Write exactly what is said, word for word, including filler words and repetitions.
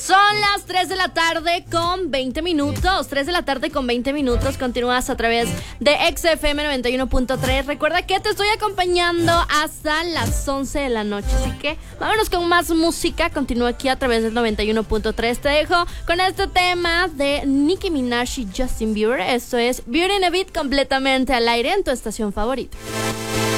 Son las tres de la tarde con veinte minutos. tres de la tarde con veinte minutos. Continúas a través de X F M noventa y uno punto tres. Recuerda que te estoy acompañando hasta las once de la noche. Así que vámonos con más música. Continúa aquí a través del noventa y uno punto tres. Te dejo con este tema de Nicki Minaj y Justin Bieber. Esto es Beauty and the Beat, completamente al aire en tu estación favorita.